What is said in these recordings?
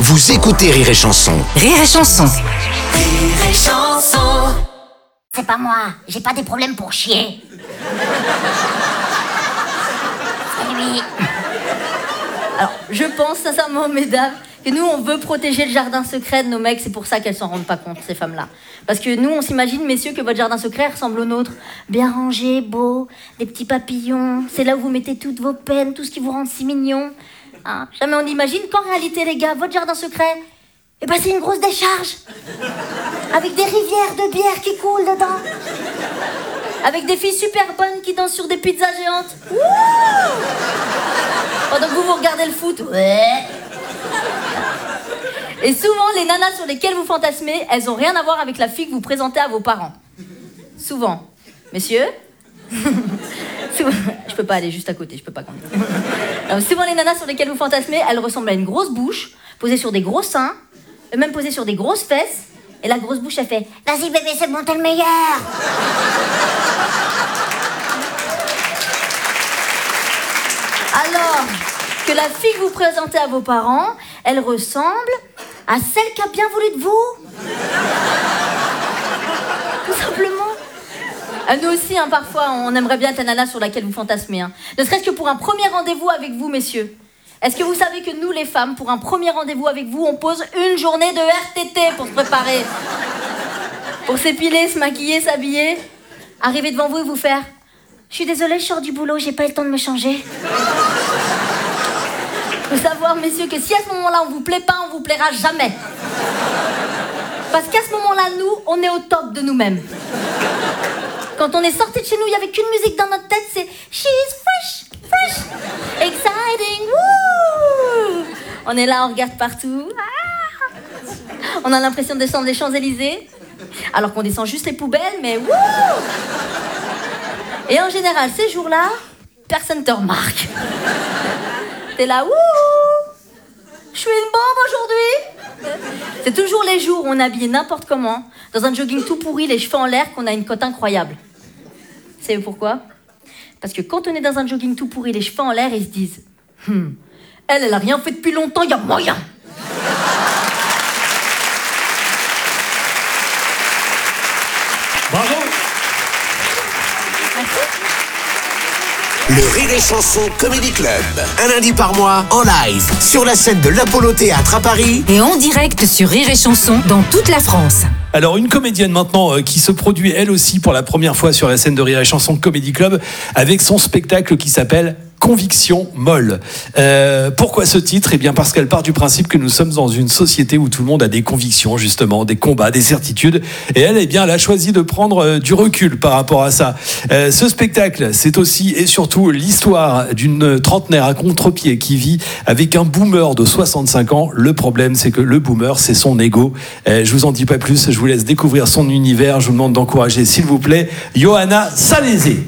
Vous écoutez Rire et Chanson. Rire et Chanson. Rire et Chanson. C'est pas moi, j'ai pas des problèmes pour chier. C'est lui. Alors, je pense sincèrement, mesdames, que nous, on veut protéger le jardin secret de nos mecs. C'est pour ça qu'elles s'en rendent pas compte, ces femmes-là. Parce que nous, on s'imagine, messieurs, que votre jardin secret ressemble au nôtre. Bien rangé, beau, des petits papillons. C'est là où vous mettez toutes vos peines, tout ce qui vous rend si mignon. Hein? Jamais on imagine qu'en réalité, les gars, votre jardin secret, eh ben, c'est une grosse décharge. Avec des rivières de bière qui coulent dedans. Avec des filles super bonnes qui dansent sur des pizzas géantes. Wouh! Pendant que vous regardez le foot. Ouais. Et souvent, les nanas sur lesquelles vous fantasmez, elles ont rien à voir avec la fille que vous présentez à vos parents. Souvent. Messieurs? Souvent... Je peux pas aller juste à côté, je peux pas quand même. Alors, souvent, les nanas sur lesquelles vous fantasmez, elles ressemblent à une grosse bouche, posée sur des gros seins, même posée sur des grosses fesses, et la grosse bouche, elle fait « Vas-y bébé, c'est bon, t'es le meilleur !» Alors que la fille que vous présentez à vos parents, elle ressemble à celle qui a bien voulu de vous. Tout simplement. Nous aussi, hein, parfois, on aimerait bien être la nana sur laquelle vous fantasmez. Hein. Ne serait-ce que pour un premier rendez-vous avec vous, messieurs. Est-ce que vous savez que nous, les femmes, pour un premier rendez-vous avec vous, on pose une journée de RTT pour se préparer? Pour s'épiler, se maquiller, s'habiller. Arriver devant vous et vous faire « Je suis désolée, je sors du boulot, j'ai pas eu le temps de me changer. » Faut savoir, messieurs, que si à ce moment-là, on vous plaît pas, on vous plaira jamais. Parce qu'à ce moment-là, nous, on est au top de nous-mêmes. Quand on est sorti de chez nous, il n'y avait qu'une musique dans notre tête, c'est « She's fresh, fresh, exciting, woo !» On est là, on regarde partout. Ah, on a l'impression de descendre les Champs-Élysées, alors qu'on descend juste les poubelles, mais wouh! Et en général, ces jours-là, personne ne te remarque. T'es là, wouh! Je suis une bombe aujourd'hui! C'est toujours les jours où on est habillé n'importe comment, dans un jogging tout pourri, les cheveux en l'air, qu'on a une cote incroyable. Vous savez pourquoi? Parce que quand on est dans un jogging tout pourri, les cheveux en l'air, ils se disent elle a rien fait depuis longtemps, il y a moyen! Bravo! Le Rire et Chanson Comedy Club. Un lundi par mois, en live, sur la scène de l'Apollo Théâtre à Paris. Et en direct sur Rire et Chanson dans toute la France. Alors, une comédienne maintenant qui se produit elle aussi pour la première fois sur la scène de Rire et Chanson Comedy Club avec son spectacle qui s'appelle Conviction molle. Pourquoi ce titre? Eh bien parce qu'elle part du principe que nous sommes dans une société où tout le monde a des convictions, justement, des combats, des certitudes. Et elle, eh bien, elle a choisi de prendre du recul par rapport à ça. Ce spectacle, c'est aussi et surtout l'histoire d'une trentenaire à contre-pied qui vit avec un boomer de 65 ans. Le problème, c'est que le boomer, c'est son ego. Je vous en dis pas plus, je vous laisse découvrir son univers. Je vous demande d'encourager, s'il vous plaît, Johanna Salézé.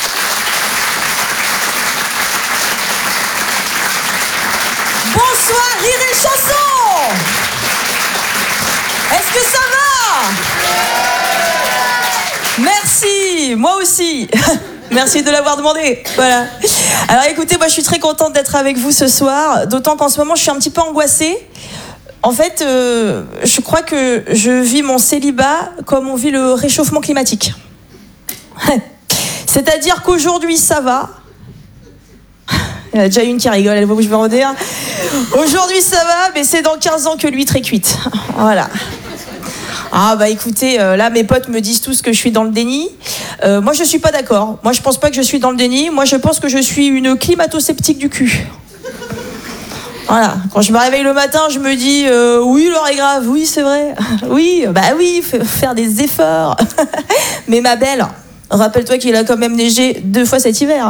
Bonsoir, Rire et Chanson. Est-ce que ça va? Merci, moi aussi. Merci de l'avoir demandé. Voilà. Alors écoutez, moi je suis très contente d'être avec vous ce soir, d'autant qu'en ce moment je suis un petit peu angoissée. En fait, je crois que je vis mon célibat comme on vit le réchauffement climatique. C'est-à-dire qu'aujourd'hui ça va. Il y en a déjà une qui rigole, elle voit où je veux en dire. Aujourd'hui ça va, mais c'est dans 15 ans que l'huître est cuite. Voilà. Ah bah écoutez, là mes potes me disent tous que je suis dans le déni. Moi je suis pas d'accord. Moi je pense pas que je suis dans le déni. Moi je pense que je suis une climato-sceptique du cul. Voilà. Quand je me réveille le matin, je me dis oui l'heure est grave, oui c'est vrai. Oui, bah oui, faire des efforts. Mais ma belle, rappelle-toi qu'il a quand même neigé 2 fois cet hiver.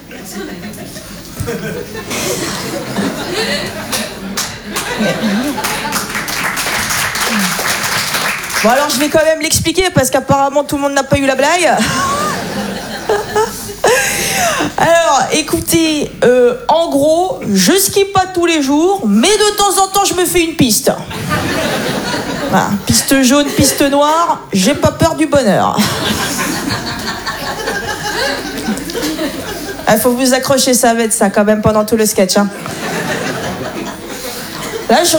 Bon alors je vais quand même l'expliquer parce qu'apparemment tout le monde n'a pas eu la blague. Alors écoutez, en gros, je skie pas tous les jours, mais de temps en temps je me fais une piste. Voilà, piste jaune, piste noire, j'ai pas peur du bonheur. Il faut vous accrocher, ça va être ça quand même pendant tout le sketch. Hein. Là, je